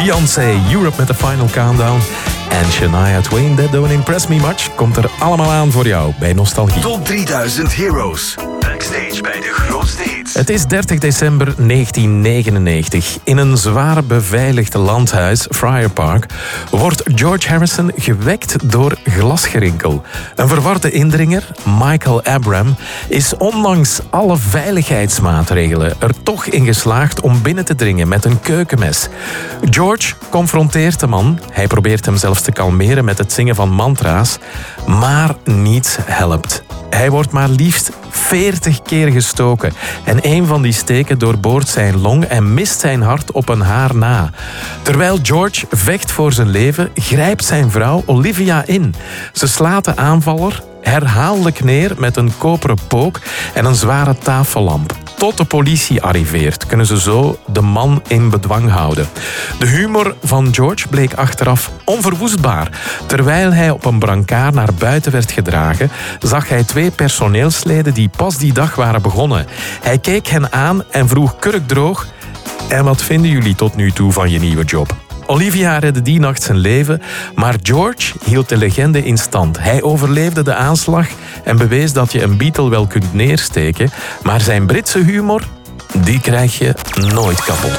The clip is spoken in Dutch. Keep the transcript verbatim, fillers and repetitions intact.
Beyoncé, Europe met de Final Countdown. En Shania Twain, That Don't Impress Me Much, komt er allemaal aan voor jou bij Nostalgie. Top drieduizend Heroes. Backstage bij de grootste hits. Het is dertig december negentien negenennegentig. In een zwaar beveiligd landhuis, Friar Park, wordt George Harrison gewekt door glasgerinkel. Een verwarde indringer, Michael Abram, is ondanks alle veiligheidsmaatregelen er toch in geslaagd om binnen te dringen met een keukenmes. George confronteert de man. Hij probeert hem zelfs te kalmeren met het zingen van mantra's, maar niets helpt. Hij wordt maar liefst veertig keer gestoken en een van die steken doorboort zijn long en mist zijn hart op een haar na. Terwijl George vecht voor zijn leven, grijpt zijn vrouw Olivia in. Ze slaat de aanvaller herhaaldelijk neer met een koperen pook en een zware tafellamp. Tot de politie arriveert, kunnen ze zo de man in bedwang houden. De humor van George bleek achteraf onverwoestbaar. Terwijl hij op een brancard naar buiten werd gedragen, zag hij twee personeelsleden die pas die dag waren begonnen. Hij keek hen aan en vroeg kurkdroog: en wat vinden jullie tot nu toe van je nieuwe job? Olivia redde die nacht zijn leven, maar George hield de legende in stand. Hij overleefde de aanslag en bewees dat je een Beatle wel kunt neersteken, maar zijn Britse humor, die krijg je nooit kapot.